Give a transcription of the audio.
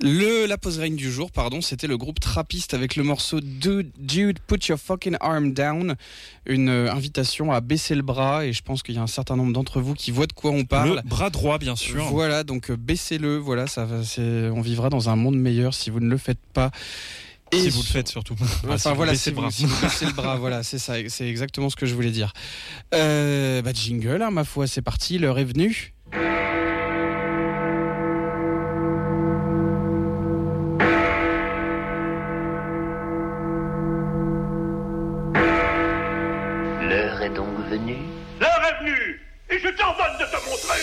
La pause règne du jour, c'était le groupe Trappist avec le morceau Dude, Put Your Fucking Arm Down, une invitation à baisser le bras, et je pense qu'il y a un certain nombre d'entre vous qui voient de quoi on parle. Le bras droit, bien sûr. Voilà, donc baissez-le, voilà, on vivra dans un monde meilleur si vous ne le faites pas. Et si vous le faites surtout. Si vous baissez le bras, voilà, c'est ça, c'est exactement ce que je voulais dire. Jingle, ma foi, c'est parti, l'heure est venue. L'heure est donc venue. L'heure est venue, et je t'ordonne de te montrer.